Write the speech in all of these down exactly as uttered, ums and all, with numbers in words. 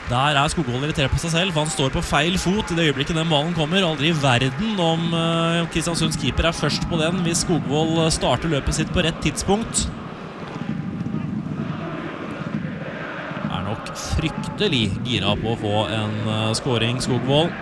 Der er Skogvold irritert på seg selv, for han står på feil fot i det øyeblikket den ballen kommer. Aldri i verden om uh, Kristiansunds keeper er først på den hvis Skogvold starter løpet sitt på rett tidspunkt. Er nok fryktelig gira på å få en uh, scoring, Skogvold.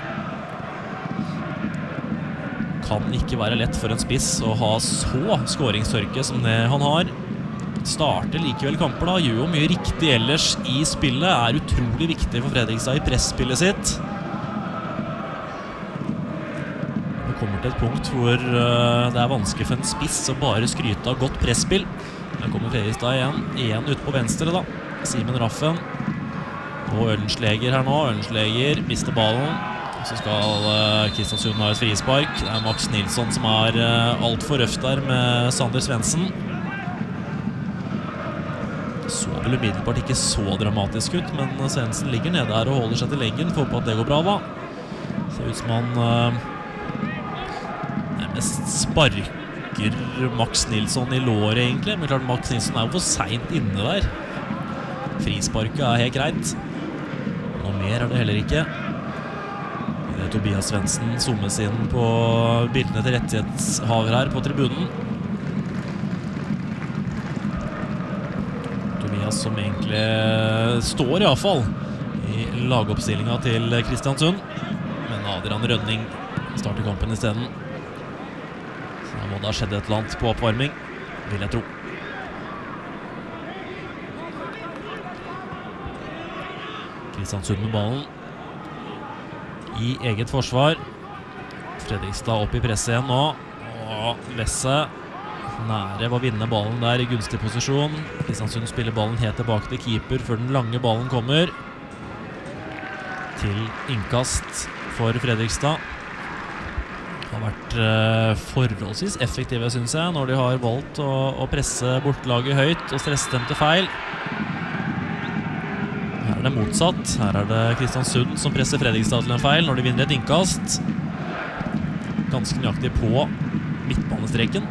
Kan ikke være lett for en spiss å ha så scoringstørke som det han har. Starter likevel kamper da, gjør jo mye riktig ellers i spillet, er utrolig viktig for Fredrikstad i pressspillet sitt. Det kommer til et punkt hvor uh, det er vanskelig for en spiss å bare skryte av godt presspill. Der kommer Fredrikstad igjen, igjen ut på venstre da, Simen Raffen. Og Ølensleger her nå, Ølensleger mister ballen. Så skal uh, Kristiansund ha et frispark. Det er Max Nilsson som er uh, alt for røft der med Sander Svendsen. Så vel umiddelbart ikke så dramatisk ut, men Svendsen ligger nede her og holder seg til leggen. Får på at det går bra da. Ser ut som han uh, nærmest sparker Max Nilsson i låret egentlig. Men klart Max Nilsson er jo for sent inne der. Frisparket er helt greit. Noe mer er det heller ikke. Det er Tobias Svendsen zoomes inn på bildene til rettighetshaver her på tribunen. Som egentlig står i hvert fall i lagoppstillingen til Kristiansund, men Adrian Rønning starter kampen i stedet. Så da må det ha skjedd et eller annet på oppvarming, vil jeg tro. Kristiansund med ballen i eget forsvar. Fredrikstad opp i presset igjen nå, og Vesse nære var vinne ballen der i gunstig posisjon. Kristiansund spiller ballen helt tilbake til keeper før den lange ballen kommer til innkast for Fredrikstad. Har vært eh, forholdsvis effektive, synes jeg, når de har valgt å, å presse bortlaget høyt og stresse dem til feil. Her er det motsatt. Her er det Kristiansund som presser Fredrikstad til en feil når de vinner et innkast. Ganske nøyaktig på midtbanestreken.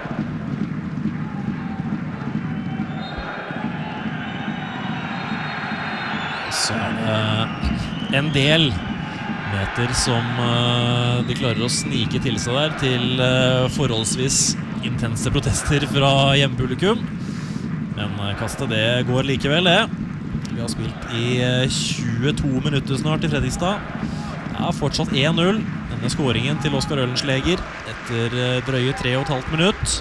Så er det en del meter som uh, de klarer å snike til seg der til uh, forholdsvis intense protester fra hjemmepublikum. Men uh, kastet det går likevel det. Vi har spilt i uh, tjueto minutter snart i Fredrikstad. Det er fortsatt én null. Denne scoringen til Oskar Ølensleger etter uh, drøye tre og et halvt minutt.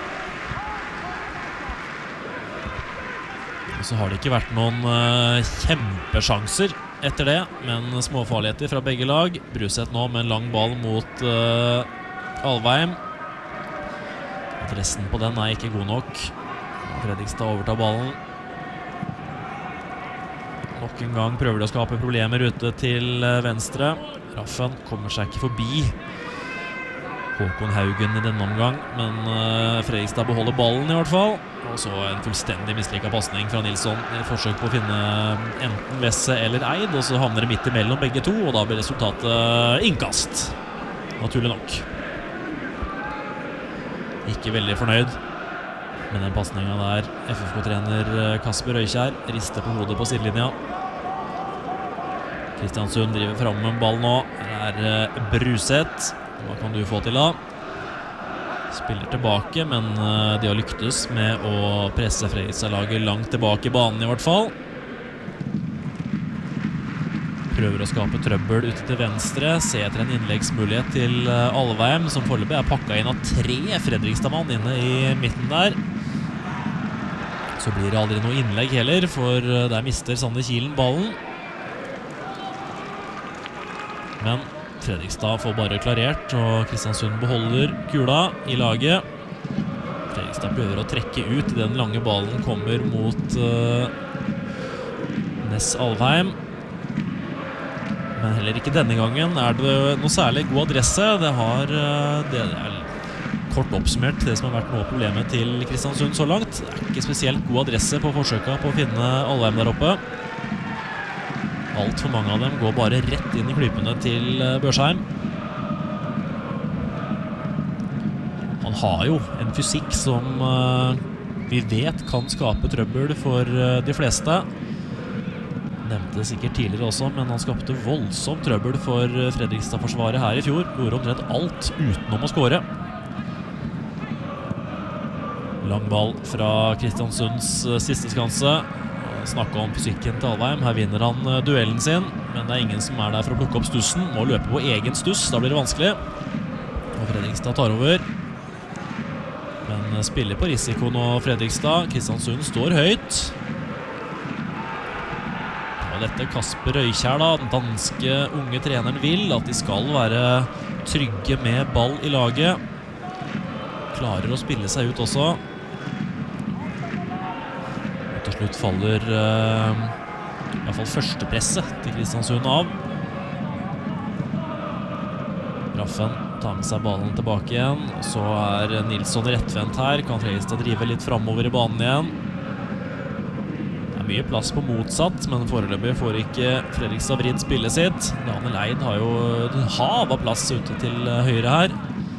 Så har det ikke vært noen uh, kjempesjanser etter det, men småfarligheter fra begge lag. Bruseth nå med en lang ball mot uh, Alvheim. Adressen på den er ikke god nok. Fredrikstad overtar ballen. Nok en gang prøver de å skape problemer ute til uh, venstre. Raffen kommer seg ikke forbi Håkon Haugen i denne omgang, men uh, Fredrikstad beholder ballen i hvert fall. Og så en fullstendig mislykket passning fra Nilsson i et forsøk på å finne enten Vesse eller Eid, og så havner det midt imellom begge to, og da blir resultatet innkast. Naturlig nok. Ikke veldig fornøyd med den passningen der. F F K-trener Kasper Røykjær rister på hodet på sidelinja. Kristiansund driver frem med ball nå. Her er Bruseth. Hva kan du få til da? Spiller tilbake, men de har lyktes med å presse Fredrikstad-laget langt tilbake i banen i hvert fall. Prøver å skape trøbbel ute til venstre. Se etter en innleggsmulighet til Alvheim, som foreløpig er pakket inn av tre Fredrikstad-mann inne i midten der. Så blir det aldri noe innlegg heller, for der mister Sander Kielen ballen. Men Fredrikstad får bare klarert, og Kristiansund beholder kula i laget. Fredrikstad prøver å trekke ut. Den lange ballen kommer mot uh, Ness Alvheim. Men heller ikke denne gangen er det noe særlig god adresse. Det har uh, det er kort oppsummert det som har vært noe problemet til Kristiansund så langt. Det er ikke spesielt god adresse på forsøket på å finne Alvheim der oppe. Alt for mange av dem går bare rett inn i klypene til Børsheim. Han har jo en fysikk som uh, vi vet kan skape trøbbel for uh, de fleste. nevnte det sikkert tidligere også, men han skapte voldsomt trøbbel for Fredrikstad-forsvaret her i fjor. Gjorde omtrent alt utenom å skåre. Lang ball fra Kristiansunds siste skanse. Snakket om fysikken til Alvheim. Her vinner han duellen sin, men det er ingen som er der for å plukke opp stussen. Må løpe på egen stuss, da blir det vanskelig. Og Fredrikstad tar over. Men spiller på risiko nå Fredrikstad. Kristiansund står høyt. Dette Kasper Røykjær, da, den danske unge treneren, vil at de skal være trygge med ball i laget. Klarer å spille seg ut også. Og til slutt faller uh, i hvert fall førstepresset til Kristiansund av. Raffen tar med seg ballen tilbake igjen. Så er Nilsson rettvendt her. Kan Fredrikstad drive litt fremover i banen igjen. Mye plass på motsatt, men foreløpig får ikke Fredrikstad vridd spillet sitt. Daniel Eid har jo et hav av plass ute til høyre her.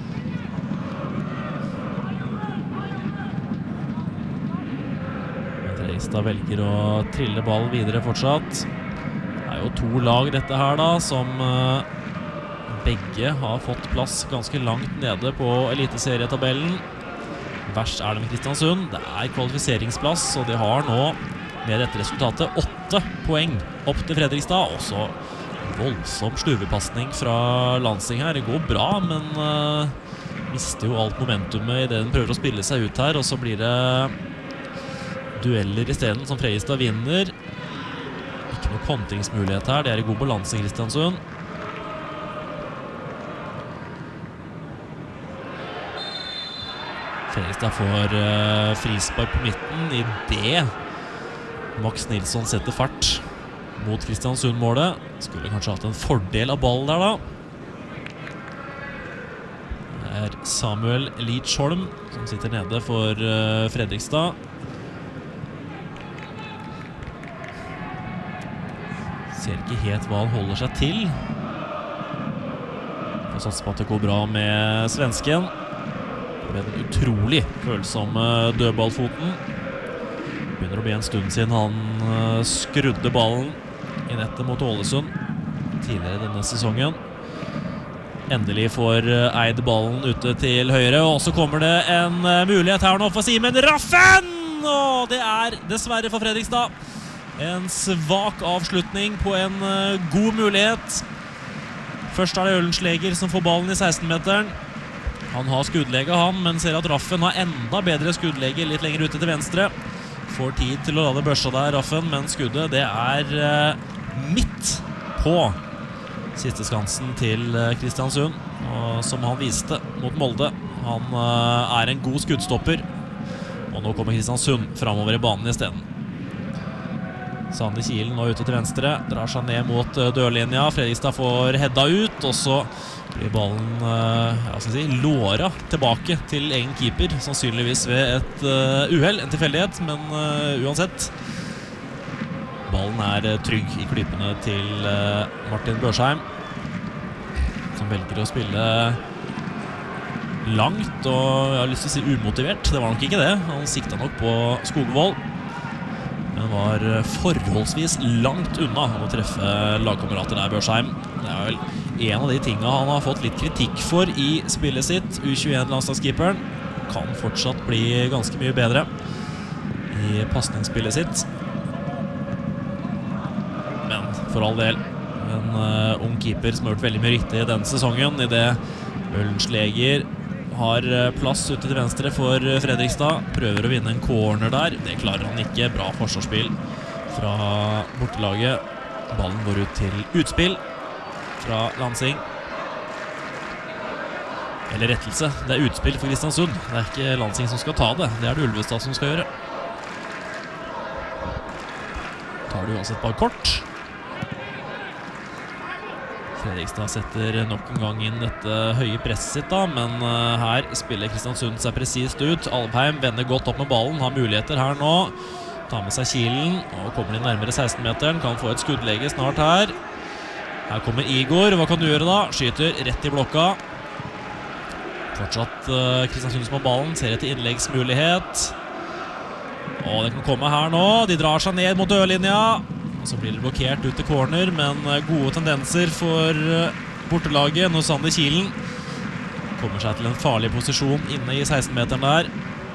Men Fredrikstad velger å trille ball videre fortsatt. Det er jo to lag dette her da, som begge har fått plass ganske langt nede på eliteserietabellen. Verst er det med Kristiansund. Det er kvalifiseringsplass, og de har nå med dette resultatet åtte poeng opp til Fredrikstad. Også voldsom slurvepassning fra Lansing her. Det går bra, men uh, mister jo alt momentumet i det den prøver å spille seg ut her. Og så blir det dueller i stedet som Fredrikstad vinner. Ikke noe kontringsmulighet her. Det er i god balanse i Kristiansund. Fredrikstad får uh, frispark på midten i det Max Nilsson setter fart mot Kristiansund-målet. Skulle kanskje hatt en fordel av ballen der da. Det er Samuel Lidsholm som sitter nede for uh, Fredrikstad. Ser ikke helt hva han holder seg til. Får satse på at det går bra med svensken. Med den utrolig følsomme dødballfoten. Begynner å bli en stund siden han skrudde ballen i nettet mot Ålesund tidligere denne sesongen. Endelig får Eid ballen ute til høyre, og så kommer det en mulighet her nå for Simen Raffen! Og det er dessverre for Fredrikstad en svak avslutning på en god mulighet. Først er det Ølensleger som får ballen i seksten-meteren. Han har skuddlege han, men ser at Raffen har enda bedre skuddlege litt lenger ute til venstre. Får tid til å la det børsa der, Raffen, men skuddet det er uh, midt på siste skansen til uh, Kristiansund, og som han viste mot Molde. Han uh, er en god skuddstopper, og nå kommer Kristiansund fremover i banen i stedet. Sander Kielen nå ute til venstre, drar seg ned mot uh, dørlinja. Fredrikstad får hedda ut, og så blir ballen uh, ja, skal jeg si, låra tilbake til egen keeper, sannsynligvis ved et uh, uhell, en tilfeldighet, men uh, uansett. Ballen er uh, trygg i klippene til uh, Martin Børsheim, som velger å spille langt, og jeg har lyst til å si umotivert. Det var nok ikke det. Han sikta nok på Skogvold, men var forholdsvis langt unna å treffe lagkamerater der, Børsheim. Det er vel en av de tingene han har fått litt kritikk for i spillet sitt. U tjueen-landslagskeeperen kan fortsatt bli ganske mye bedre i passningsspillet sitt. Men for all del, en uh, ung keeper som har gjort veldig mye riktig i denne sesongen, i det Ølensleger har plass ute til venstre for Fredrikstad. Prøver å vinne en corner der. Det klarer han ikke. Bra forsvarsspill fra bortelaget. Ballen går ut til utspill fra Lansing. Eller rettelse. Det er utspill for Kristiansund. Det er ikke Lansing som skal ta det. Det er det Ulvestad som skal gjøre. Tar det uansett bare kort. Fredrikstad setter nok en gang inn dette høye presset sitt da, men uh, her spiller Kristiansund seg presist ut. Alvheim vender godt opp med ballen, har muligheter her nå. Tar med seg Kielen og kommer inn nærmere seksten-meteren. Kan få et skuddlege snart her. Her kommer Igor. Hva kan du gjøre da? Skyter rett i blokka. Fortsatt uh, Kristiansund som har ballen. Ser etter innleggsmulighet. Og det kan komme her nå. De drar seg ned mot dørlinja. og så blir det blokkert ut til corner, men gode tendenser for bortelaget når Sander Kielen kommer seg til en farlig posisjon inne i seksten-meteren der.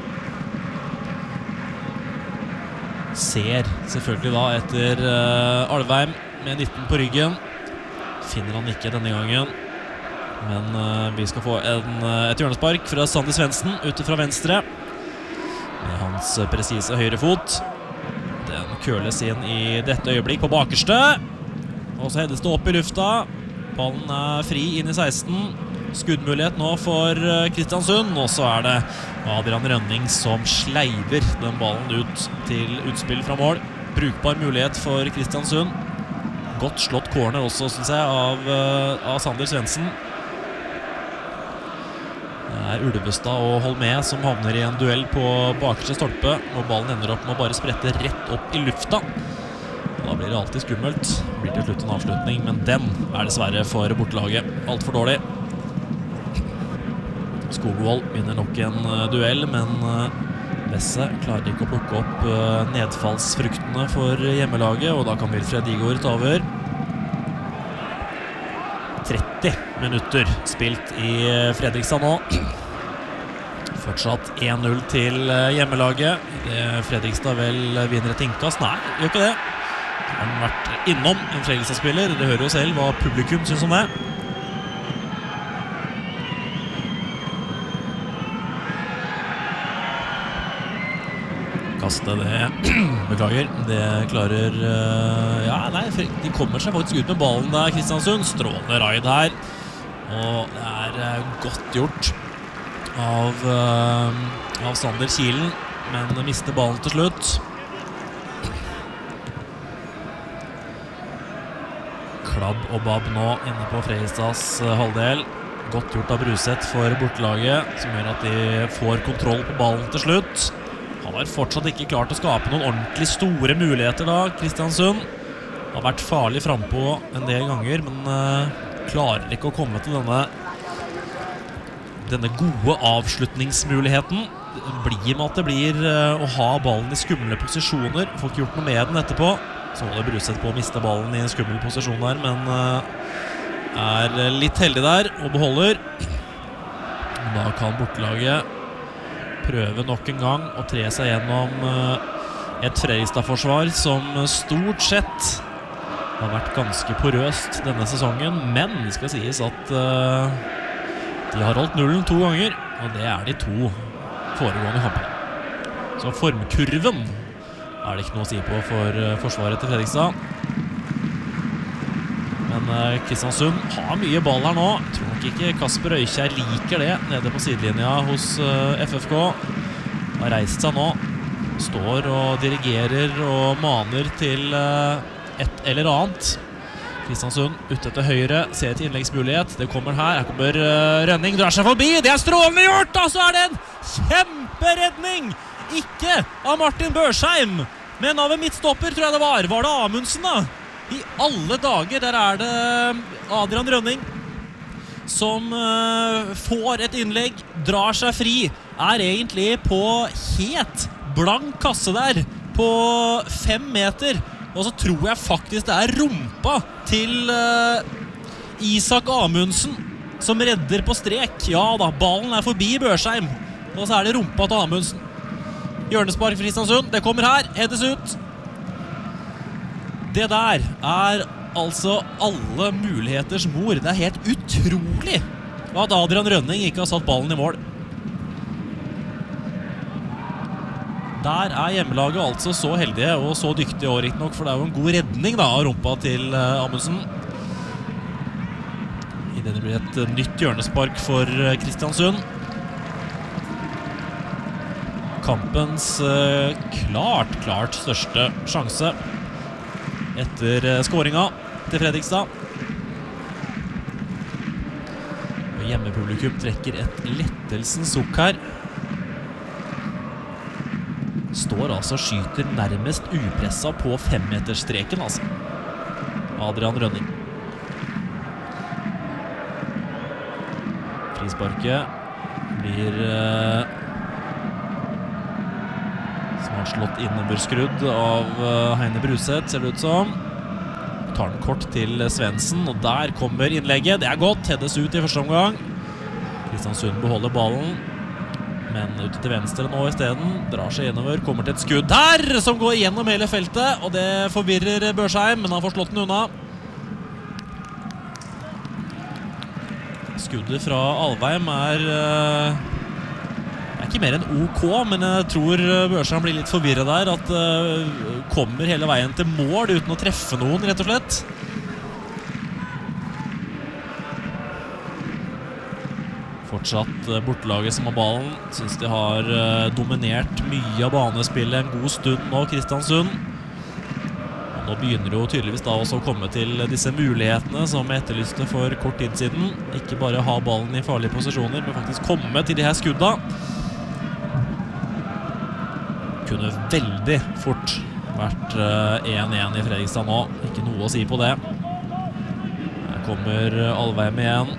Ser selvfølgelig da etter uh, Alvheim med nitten på ryggen. Finner han ikke denne gangen. Men uh, vi skal få en, uh, et hjørnespark fra Sander Svendsen ute fra venstre. Med hans uh, presise høyre fot. Den køles inn i dette øyeblikk på bakerste. Og så hedes det opp i lufta. Ballen er fri inn i seksten. Skuddmulighet nå for Kristiansund, og så er det Adrian Rønning som sleiver den ballen ut til utspill fra mål. Brukbar mulighet for Kristiansund. Godt slått corner også, synes jeg, av, av Sander Svendsen. Det er Ulvestad og Holmé som havner i en duell på bakerste stolpe, og ballen ender opp med å bare sprette rett opp i lufta. Da blir det alltid skummelt. Det blir til slutt en avslutning, men den er dessverre for bortelaget. Alt for dårlig. Skogvold vinner nok en uh, duell, men uh, Vesse klarer ikke å plukke opp uh, nedfallsfruktene for hjemmelaget, og da kan Wilfred Igor ta over. tretti minutter spilt i Fredrikstad nå. Fortsatt en null til uh, hjemmelaget. Det Fredrikstad vel vinner et innkast? Nei, gjør ikke det. Han har vært innom en Fredrikstad-spiller. Det hører jo selv hva publikum synes om det. Kaste det, beklager, det klarer, ja, nei, de kommer seg faktisk ut med ballen der, Kristiansund, strålende raid her, og det er godt gjort av, av Sander Kielen, men mister ballen til slutt. Klabb og Babb nå inne på Fredrikstads halvdel, godt gjort av Bruseth for bortelaget, som gjør at de får kontroll på ballen til slutt. Han har fortsatt ikke klart å skape noen ordentlig store muligheter da, Kristiansund. Har vært farlig frempå en del ganger, men uh, klarer ikke å komme til denne, denne gode avslutningsmuligheten. Det blir med at det blir uh, å ha ballen i skumle posisjoner. Får ikke gjort noe med den etterpå. Så holder Bruseth på å miste ballen i en skummel posisjon der, men uh, er litt heldig der og beholder. Da kan bortelaget prøve nok en gang å tre seg gjennom et Fredrikstad-forsvar som stort sett har vært ganske porøst denne sesongen, men det skal sies at uh, de har holdt nullen to ganger, og det er de to foregående kampene. Så formkurven er det ikke noe å si på for uh, forsvaret til Fredrikstad. Men uh, Kristiansund har mye ball her nå. Jeg tror nok ikke Kasper Øykjær liker det nede på sidelinja hos uh, F F K. Har reist seg nå, står og dirigerer og maner til uh, et eller annet. Kristiansund ute til høyre, ser et innleggsmulighet. Det kommer her, her kommer uh, Rønning, drar seg forbi. Det er strålende gjort, og så er det en kjemperedning! Ikke av Martin Børsheim, men av en midtstopper, tror jeg det var. Var det Amundsen da? I alle dager, der er det Adrian Rønning som uh, får et innlegg, drar seg fri, er egentlig på helt blank kasse der, på fem meter, og så tror jeg faktisk det er rumpa til uh, Isak Amundsen som redder på strek. Ja da, ballen er forbi Børsheim, og så er det rumpa til Amundsen. Hjørnespark for Kristiansund, det kommer her, hedes ut. Det der er altså alle muligheters mor. Det er helt utrolig at Adrian Rønning ikke har satt ballen i mål. Der er hjemmelaget altså så heldige og så dyktige og riktig nok, for det er jo en god redning da, av rumpa til uh, Amundsen. I denne blir et uh, nytt hjørnespark for uh, Kristiansund. Kampens uh, klart, klart største sjanse etter uh, skåringa til Fredrikstad. Og hjemmepublikum trekker et lettelsens sukk her. Står altså og skyter nærmest upressa på femmeterstreken, altså. Adrian Rønning. Frisparket blir uh, som har slått innover skrudd av Heine Bruseth, ser det ut som. Tar den kort til Svendsen, og der kommer innlegget. Det er godt, heades ut i første omgang. Kristiansund beholder ballen, men ute til venstre nå i stedet. Drar seg innover, kommer til et skudd her, som går gjennom hele feltet, og det forvirrer Børsheim, men han får slått den unna. Skuddet fra Alvheim er, er ikke mer enn OK, men jeg tror Børsheim blir litt forvirret der, at uh, kommer hele veien til mål uten å treffe noen, rett og slett. Fortsatt uh, bortelaget som har ballen. Synes de har uh, dominert mye av banespillet en god stund nå, Kristiansund. Nå begynner jo tydeligvis da også å komme til disse mulighetene som jeg etterlyste for kort tid siden. Ikke bare ha ballen i farlige posisjoner, men faktisk komme til de her skudda. Kunne veldig fort vært én én i Fredrikstad nå. Ikke noe å si på det. Her kommer Alvheim igjen.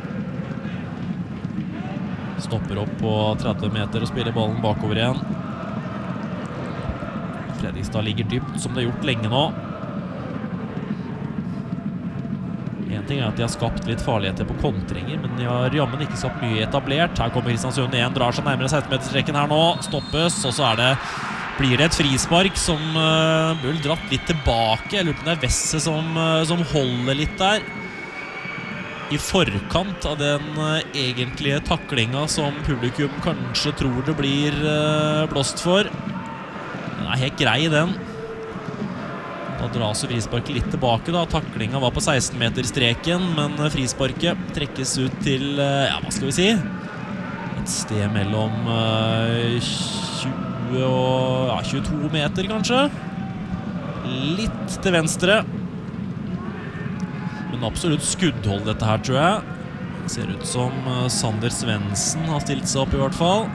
Stopper opp på tretti meter og spiller ballen bakover igjen. Fredrikstad ligger dypt som det har gjort lenge nå. En ting er at de har skapt litt farligheter på kontringer, men de har jammen ikke skapt mye etablert. Her kommer Kristiansund igjen, drar seg nærmere seksten meter-streken her nå, stoppes, og så er det, blir det et frispark som uh, blir dratt litt tilbake. Jeg lurer på om det er Vesse som, uh, som holder litt der. I forkant av den uh, egentlige taklinga som publikum kanskje tror det blir uh, blåst for. Den er helt grei, den. Da dras frisparket litt tilbake da. Taklinga var på seksten meter-streken, men frisparket trekkes ut til, ja, hva skal vi si? Et sted mellom uh, tjue og ja, tjueto meter, kanskje? Litt til venstre. Men absolutt skuddhold dette her, tror jeg. Det ser ut som uh, Sander Svendsen har stilt seg opp i hvert fall.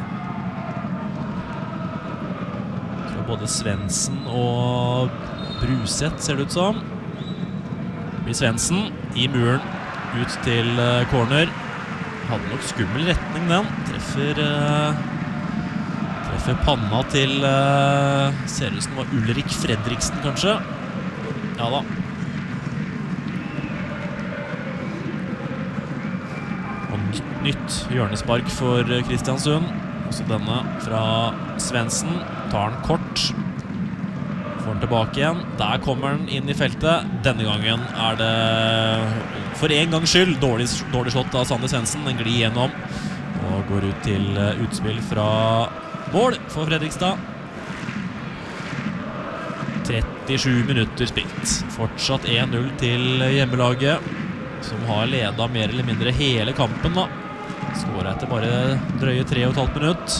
Jeg tror både Svendsen og Bruseth ser det ut som. Det blir Svendsen i muren ut til uh, corner. Hadde nok skummel retning den. Treffer, uh, treffer panna til uh, ser ut som det var Ulrik Fredriksen kanskje. Ja da. Og nytt, nytt hjørnespark for Kristiansund. Også denne fra Svendsen. Tar den kort. Får den tilbake igjen. Der kommer den inn i feltet. Denne gangen er det for en gangs skyld dårlig, dårlig slått av Sander Svendsen. Den glir gjennom og går ut til utspill fra mål for Fredrikstad. trettisju minutter spilt. Fortsatt én null til hjemmelaget, som har ledet mer eller mindre hele kampen da. Skåret etter bare drøye tre og et halvt minutt.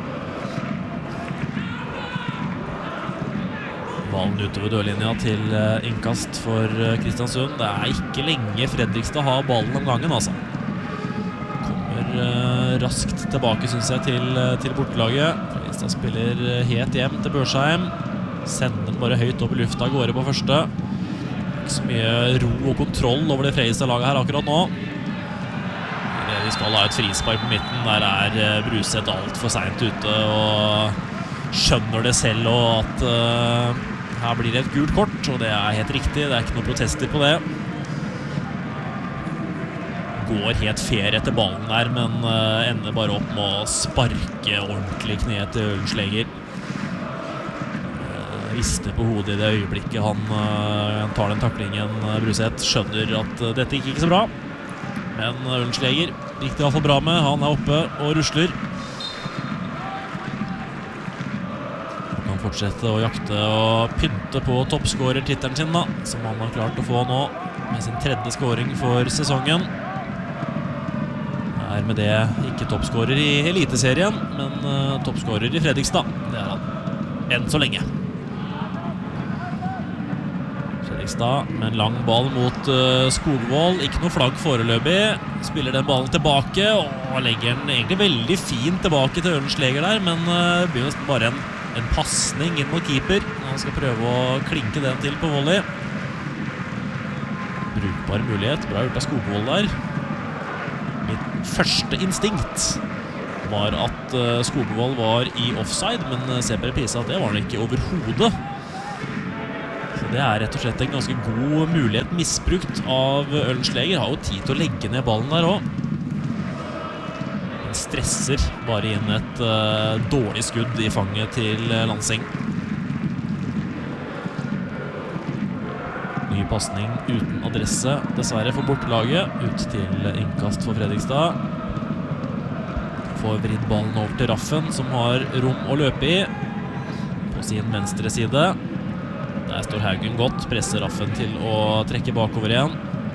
Ballen utover dørlinja til innkast for Kristiansund. Det er ikke lenge Fredrikstad har ballen om gangen, altså. Kommer uh, raskt tilbake, synes jeg, til, til bortelaget. Fredrikstad spiller helt hjem til Børsheim. Sender den bare høyt opp i lufta, går på første. Ikke så mye ro og kontroll over det Fredrikstad-laget her akkurat nå. Vi skal ha et frispark på midten. Der er Bruseth alt for sent ute og skjønner det selv, og at uh, her blir det et gult kort, og det er helt riktig. Det er ikke noen protester på det. Går helt fair etter ballen der, men uh, ender bare opp med å sparke ordentlig kne til Ølensleger. Uh, rister på hodet i det øyeblikket han, uh, han tar den taklingen. uh, Bruseth skjønner at uh, dette gikk ikke så bra, men uh, Ølensleger gikk det i hvert fall bra med. Han er oppe og rusler. Fortsette å jakte og pynte på toppskårer-tittelen sin da, som han har klart å få nå med sin tredje skåring for sesongen. Er med det ikke toppskårer i eliteserien, men uh, toppskårer i Fredrikstad. Det er han enn så lenge. Fredrikstad med en lang ball mot uh, Skogvold. Ikke noe flagg foreløpig. Spiller den ballen tilbake og legger den egentlig veldig fint tilbake til Ølensleger der, men uh, blir nesten bare en En passning inn mot keeper. Han skal prøve å klinke den til på volley. Brukbar mulighet. Bra gjort av Skogvold der. Mitt første instinkt var at uh, Skogvold var i offside, men ser på reprise at det var han ikke overhodet. Så det er rett og slett en ganske god mulighet misbrukt av Ølnsleger. Har jo tid til å legge ned ballen der også. Men stresser bare inn et uh, dårlig skudd i fanget til uh, Lansing. Ny passning uten adresse, dessverre for bortelaget, ut til innkast for Fredrikstad. Får vridd ballen over til Raffen, som har rom å løpe i på sin venstre side. Der står Haugen godt, presser Raffen til å trekke bakover igjen.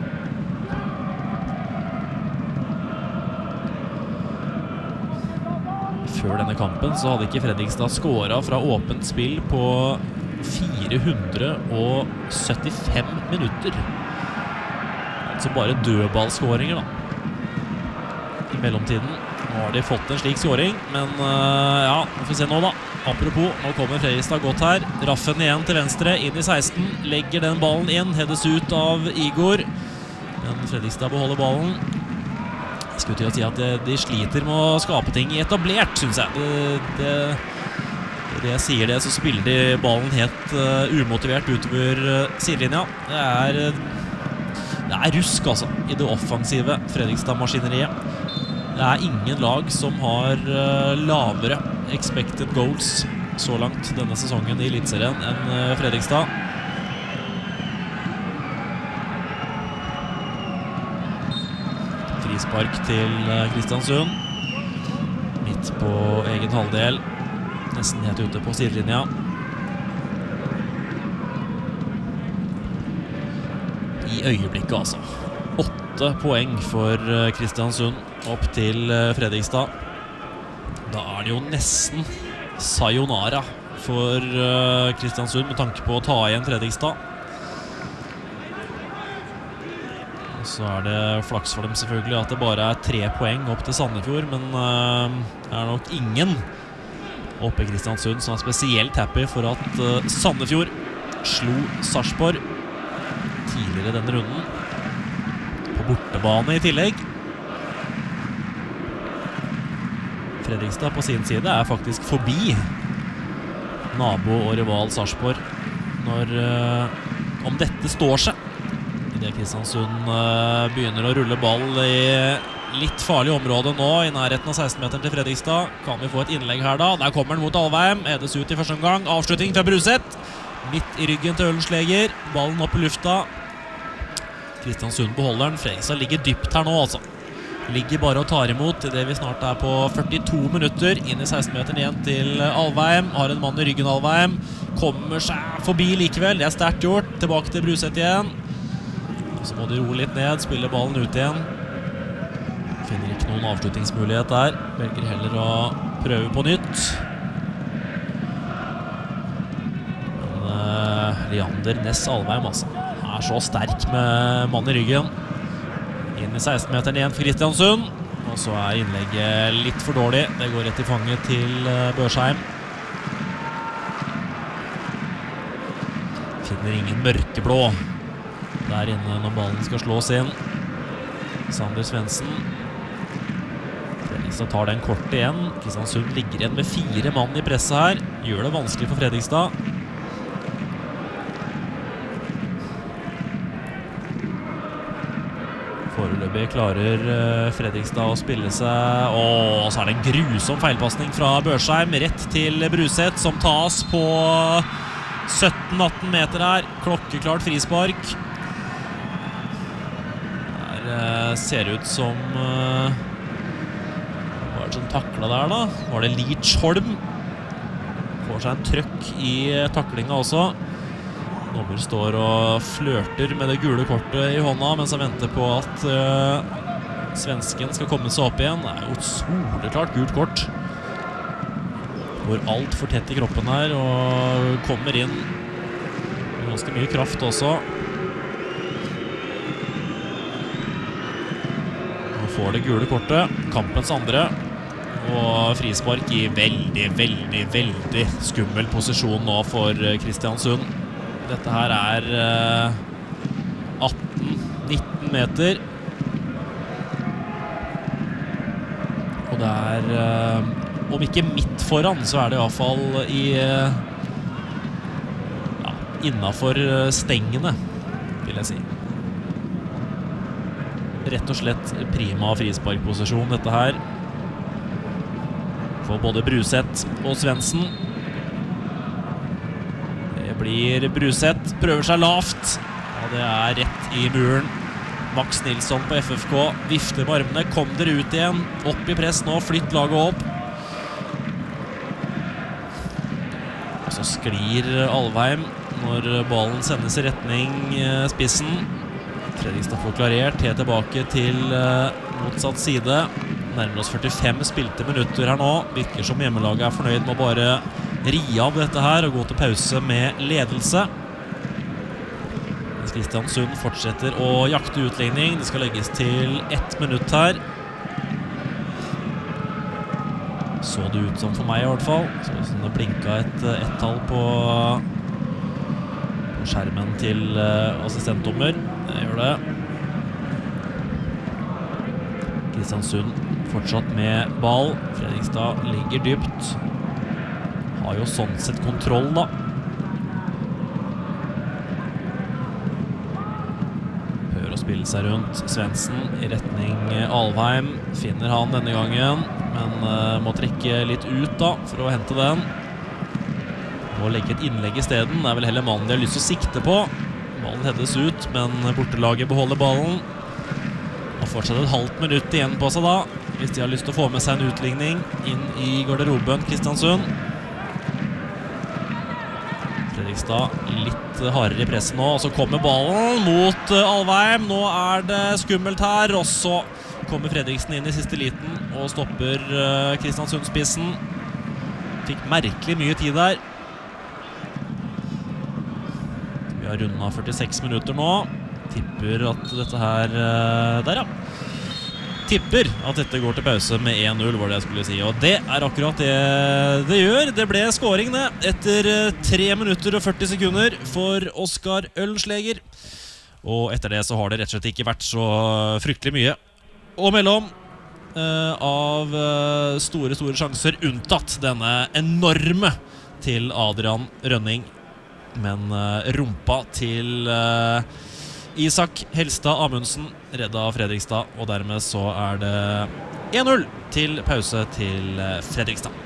Før denne kampen så hadde ikke Fredrikstad skåret fra åpent spill på fire hundre syttifem minutter. Altså bare dødballskåringer da. I mellomtiden nå har de fått en slik skåring, men uh, ja, vi får se nå da. Apropos, nå kommer Fredrikstad godt her. Raffen igjen til venstre, inn i seksten. Legger den ballen inn, hedes ut av Igor. Men Fredrikstad beholder ballen. Jeg skulle til å si at de, de sliter med å skape ting etablert, synes jeg. Det, det, det jeg sier det, så spiller de ballen helt uh, umotivert utover uh, sidelinja. Det er, uh, det er rusk, altså, i det offensive Fredrikstad-maskineriet. Det er ingen lag som har uh, lavere expected goals så langt denne sesongen i Elitserien enn uh, Fredrikstad. Frispark til uh, Kristiansund. Midt på egen halvdel. Nesten helt ute på sidelinja. I øyeblikket altså. Åtte poeng for uh, Kristiansund opp til uh, Fredrikstad. Da er det jo nesten sayonara for uh, Kristiansund med tanke på å ta igjen Fredrikstad. Og så er det flaks for dem selvfølgelig at det bare er tre poeng opp til Sandefjord, men uh, det er nok ingen oppe i Kristiansund som er spesielt happy for at uh, Sandefjord slo Sarpsborg tidligere denne runden. På bortebane i tillegg. Fredrikstad på sin side er faktisk forbi nabo og rival Sarpsborg når, uh, om dette står seg. I det Kristiansund uh, begynner å rulle ball i litt farlig område nå, i nærheten av seksten-meteren til Fredrikstad. Kan vi få et innlegg her da? Der kommer den mot Alvheim, edes ut i første omgang. Avslutning fra Bruseth. Midt i ryggen til Ølnsleger. Ballen opp i lufta. Kristiansund beholder den. Fredrikstad ligger dypt her nå, altså. Ligger bare og tar imot i det vi snart er på førtito minutter. Inn i seksten-meteren igjen til Alvheim. Har en mann i ryggen, Alvheim. Kommer seg forbi likevel. Det er sterkt gjort. Tilbake til Bruseth igjen. Så må de roe litt ned. Spille ballen ut igjen. Finner ikke noen avslutningsmulighet der. Velger heller å prøve på nytt. Men uh, Leander Ness Alvheim altså, er så sterk med mann i ryggen. Inn i seksten-meteren igjen for Kristiansund. Og så er innlegget litt for dårlig. Det går rett i fanget til uh, Børsheim. Finner ingen mørkeblå der inne når ballen skal slås inn. Sander Svendsen. Fredrikstad tar den kort igjen. Kristiansund ligger igjen med fire mann i presset her. Gjør det vanskelig for Fredrikstad. Foreløpig klarer Fredrikstad å spille seg. Og så er det en grusom feilpassning fra Børsheim rett til Bruseth, som tas på sytten atten meter her. Klokkeklart frispark. Der ser det ut som Hva er det som taklet der da? Var det Leach Holm? Får seg en trøkk i taklinga også. Dommer står og flørter med det gule kortet i hånda mens han venter på at uh, svensken skal komme seg opp igjen. Det er jo et soleklart gult kort. Går alt for tett i kroppen her og kommer inn med ganske mye kraft også. Nå får det gule kortet, kampens andre, og frispark i veldig, veldig, veldig skummel posisjon nå for Kristiansund. Dette her er uh, atten nitten meter. Og og det er, om ikke midt foran, så er det i hvert fall i, ja, innenfor stengene, vil jeg si. Rett og slett prima frisparkposisjon dette her. For både Bruseth og Svendsen. Det blir Bruseth, prøver seg lavt. Ja, det er rett i muren. Max Nilsson på F F K, vifter med armene, kom dere ut igjen. Opp i press nå, flytt laget opp. Og så sklir Alvheim når ballen sendes i retning spissen. Fredrikstad får klarert, helt tilbake til motsatt side. Nærmer oss førtifem spilte minutter her nå. Virker som hjemmelaget er fornøyd med å bare ri av dette her og gå til pause med ledelse. Mens Kristiansund fortsetter å jakte utligning. Det skal legges til ett minutt her. Så det ut som for meg i hvert fall. Så det, det blinket et ett-tall på, på skjermen til assistentdommer. Det gjør det. Kristiansund fortsatt med ball. Fredrikstad ligger dypt. Har jo sånn sett kontroll da. Prøver å spille seg rundt. Svendsen i retning Alvheim. Finner han denne gangen, men uh, må trekke litt ut da for å hente den. Må legge et innlegg i stedet. Det er vel heller mannen de har lyst til å sikte på. Ballen heades ut, men bortelaget beholder ballen. Og fortsatt et halvt minutt igjen på seg da, hvis de har lyst til å få med seg en utligning inn i garderoben Kristiansund. Fredrikstad litt hardere i pressen nå, og så kommer ballen mot Alvheim. Nå er det skummelt her, og så kommer Fredriksen inn i siste liten og stopper Kristiansund-spissen. Fikk merkelig mye tid der. Vi har rundet førtiseks minutter nå. Tipper at dette her der, ja. Tipper at dette går til pause med én null, var det jeg skulle si. Og det er akkurat det det gjør. Det ble scoring det etter tre minutter og førti sekunder for Oskar Ølnsleger. Og etter det så har det rett og slett ikke vært så fryktelig mye å melde om av store, store sjanser, unntatt denne enorme til Adrian Rønning. Men rumpa til Isak Helstad Amundsen redda Fredrikstad, og dermed så er det én null til pause til Fredrikstad.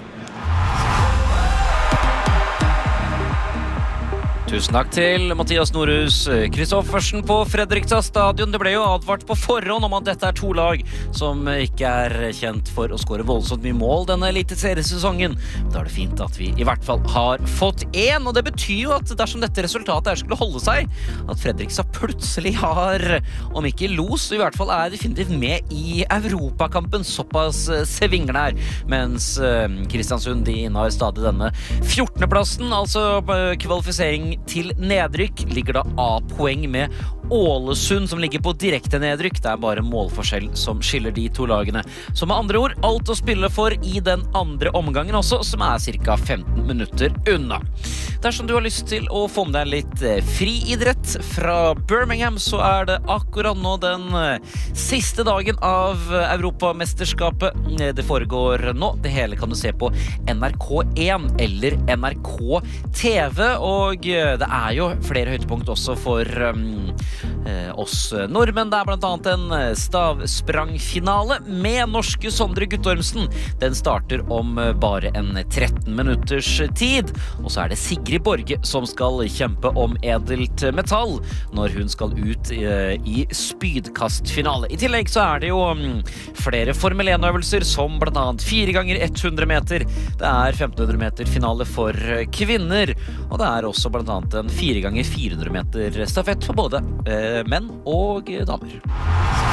Tusen takk til Mathias Norhus Kristoffersen på Fredrikstad stadion. Det ble jo advart på forhånd om at dette er to lag som ikke er kjent for å skåre voldsomt mye mål denne eliteseriesesongen. Da er det fint at vi i hvert fall har fått én, og det betyr jo at dersom dette resultatet er skulle holde seg, at Fredrikstad plutselig har, om ikke los, i hvert fall er definitivt med i Europakampen. Såpass svingende her, mens Kristiansund de innehar stadig denne fjortende plassen, altså kvalifisering til nedrykk, ligger da A-poeng med Ålesund, som ligger på direkte nedrykk. Det er bare målforskjell som skiller de to lagene. Så med andre ord, alt å spille for i den andre omgangen også, som er cirka femten minutter unna. Dersom du har lyst til å få med deg litt friidrett fra Birmingham, så er det akkurat nå den siste dagen av Europamesterskapet. Det foregår nå. Det hele kan du se på N R K én eller N R K T V, og det er jo flere høydepunkt også for um, oss nordmenn. Det er blant annet en stavsprangfinale med norske Sondre Guttormsen. Den starter om bare en tretten minutters tid, og så er det Sigrid Borge som skal kjempe om edelt metall når hun skal ut i, i spydkastfinale. I tillegg så er det jo um, flere Formel én-øvelser, som blant annet fire ganger hundre meter. Det er femten hundre meter finale for kvinner, og det er også blant annet en fire ganger fire hundre meter stafett for både eh, menn og damer.